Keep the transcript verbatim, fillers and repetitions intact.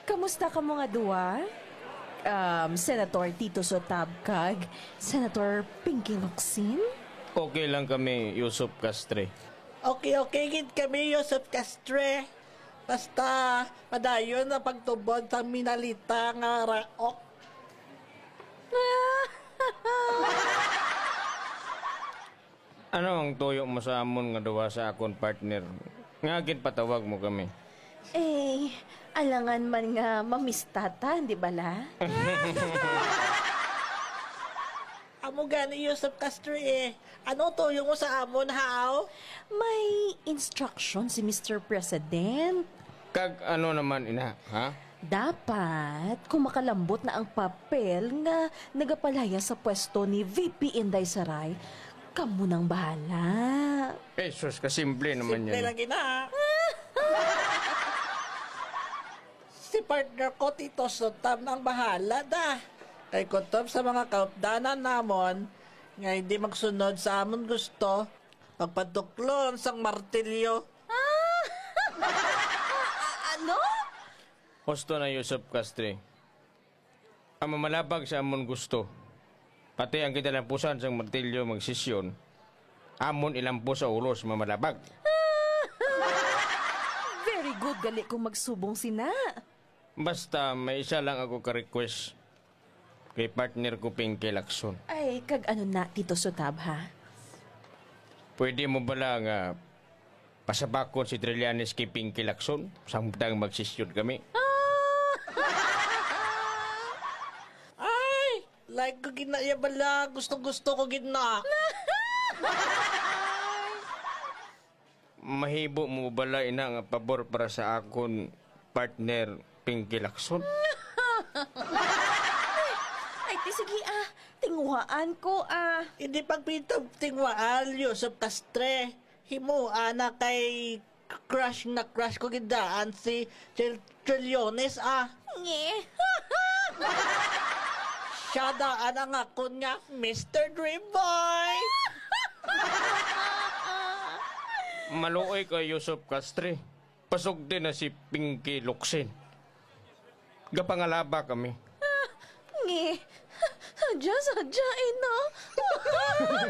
Kamusta ka mga duwa? Um, Senator Tito Sotab kag Senator Pinky Locsin? Okay lang kami, Yusuf Castre. Okay, okay, gid kami, Yusuf Castre. Basta, padayon na pagtubod sa minalita nga raok. Ano ang tuyo mo sa amon nga duwa sa akon partner? Ngagin patawag mo kami. Eh, alangan man nga mamistata, di ba la? Amo gani, Yusuf Castre eh. Ano tuyo mo sa amon, hao? May instruction si Mister President. Kag ano naman ina, ha? Dapat, kung makalambot na ang papel nga nagapalaya sa pwesto ni V P Inday Saray, kamu nang bahala. Eh, sus, kasimple naman Simple yan. lang gina. Si partner ko, Tito Sotam, ang bahala da. Kay kutob sa mga kaupdanan namon, nga hindi magsunod sa amon gusto, pagpatuklon sang martilyo. Ano? Husto na Yusuf Castre. Ang mamalabag sa amon gusto. Pati ang kitalampusan sa martilyo magsisyon. Amon ilampo sa ulos mamalabag. Very good gali kung magsubong sina. Basta may isa lang ako ka-request. Kay partner ko Pinky Lacson. Ay, kag ano na, Tito Sotab, ha? Pwede mo bala nga pasabakon si Trillanes kay Pinky Lacson samtang magsisyon kami? Ay, like ko gina ya bala, gusto-gusto ko gina. Mahibo mo bala ina nga pabor para sa akon partner Pinky Lacson? Ay, ti sige ah, tinguhaan ko ah. Hindi pagpitog tingwaal, Yusuf Castre. Himo, ana kay crush na crush ko gidaan si Tril- Trillones, ah. Nge. Siya daan ang akon nga, Mister Dreamboy. Maluoy ka Yusuf Castre. Pasok din na si Pinky Locsin. Gapangalaba kami. Nge. Sadya, sadya, eh, no?